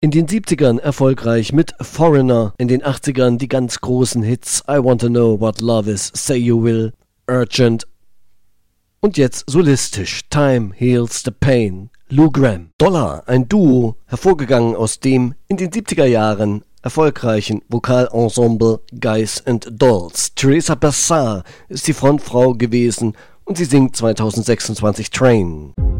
In den 70ern erfolgreich mit Foreigner, in den 80ern die ganz großen Hits I Want to Know What Love Is, Say You Will, Urgent und jetzt solistisch Time Heals the Pain, Lou Gramm. Dollar, ein Duo, hervorgegangen aus dem in den 70er Jahren erfolgreichen Vokalensemble Guys and Dolls. Teresa Bassar ist die Frontfrau gewesen und sie singt 2026 Train.